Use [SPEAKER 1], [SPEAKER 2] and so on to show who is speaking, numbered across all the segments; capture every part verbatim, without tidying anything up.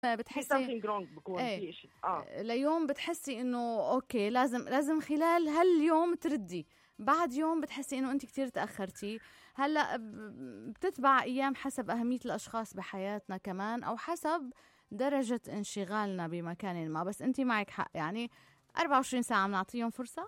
[SPEAKER 1] بتحسي
[SPEAKER 2] بكون
[SPEAKER 1] ايه
[SPEAKER 2] في شيء اه
[SPEAKER 1] ليوم بتحسي انه اوكي لازم لازم خلال هاليوم تردي، بعد يوم بتحسي انه انت كتير تأخرتي. هلا بتتبع ايام حسب اهمية الاشخاص بحياتنا كمان، او حسب درجة انشغالنا بمكان ما. بس انت معك حق، يعني أربعة وعشرين ساعة بنعطيهم فرصة.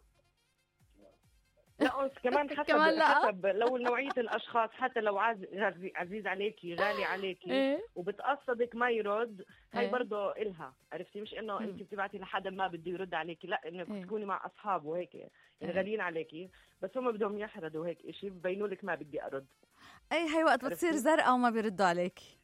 [SPEAKER 2] لا كمان حسب
[SPEAKER 1] كمان لا.
[SPEAKER 2] حسب لو نوعية الأشخاص، حتى لو عزيز عزيز عليكي غالي عليكي
[SPEAKER 1] إيه؟
[SPEAKER 2] وبتقصدك ما يرد، هاي
[SPEAKER 1] إيه؟
[SPEAKER 2] برضه إلها، عرفتي؟ مش إنه أنت بتبعتي لحدا ما بده يرد عليكي، لا إنك
[SPEAKER 1] إيه؟
[SPEAKER 2] تكوني مع أصحاب وهيك يعني
[SPEAKER 1] إيه؟
[SPEAKER 2] غاليين عليكي، بس هم بدهم يحردوا هيك إشي ببينوا لك ما بدي أرد.
[SPEAKER 1] أي هاي وقت بتصير زرقاء وما بيردوا عليكي.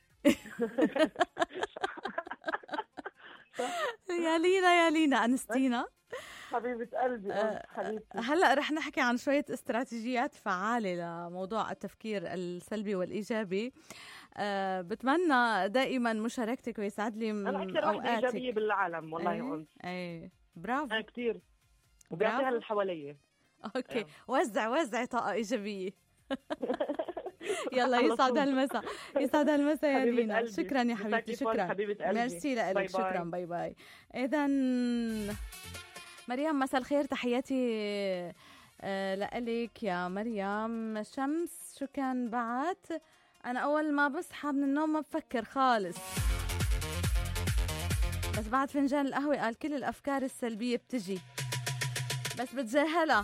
[SPEAKER 1] يا لينا يا لينا أنستينا
[SPEAKER 2] حبيبة قلبي.
[SPEAKER 1] أه هلأ رح نحكي عن شوية استراتيجيات فعالة لموضوع التفكير السلبي والإيجابي. أه بتمنى دائما مشاركتك ويسعد لي
[SPEAKER 2] أنا أكثر واحدة إيجابية بالعالم والله.
[SPEAKER 1] أي,
[SPEAKER 2] أنت
[SPEAKER 1] أي برافو.
[SPEAKER 2] أنا كتير وبيعطيها اللي حواليا.
[SPEAKER 1] أوكي وزع وزع طاقة إيجابية. يلا يسعد هالمساء، يسعد هالمساء يا لينا. شكرا يا حبيبتي، شكرا، ميرسي لك، شكرا، باي باي. إذن مريم مساء الخير، تحياتي آه لك يا مريم. شمس شو كان بعت؟ أنا أول ما بصحى من النوم ما بفكر خالص، بس بعد فنجان القهوة قال كل الأفكار السلبية بتجي بس بتجاهلها،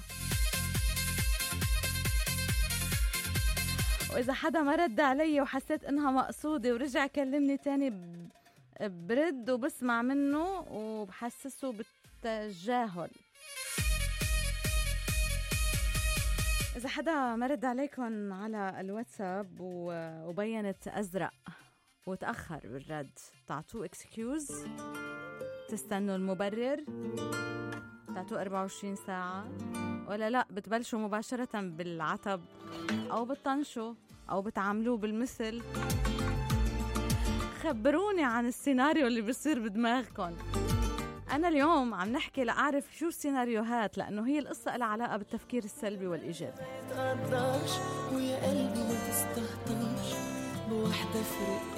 [SPEAKER 1] وإذا حدا ما رد علي وحسيت إنها مقصودة ورجع كلمني تاني برد وبسمع منه وبحسسه بالتجاهل. إذا حدا ما رد عليكم على الواتساب وبينت أزرق وتأخر بالرد، تعطوه اكسكيوز، تستنوا المبرر، تعطوه أربعة وعشرين ساعة، ولا لا بتبلشوا مباشرة بالعتب أو بتطنشوا أو بتعاملوه بالمثل؟ خبروني عن السيناريو اللي بيصير بدماغكم. أنا اليوم عم نحكي لأعرف شو السيناريوهات، لأنه هي القصة لها علاقة بالتفكير السلبي والإيجابي.
[SPEAKER 3] ويا قلبي ما تستهترش بوحدة فرق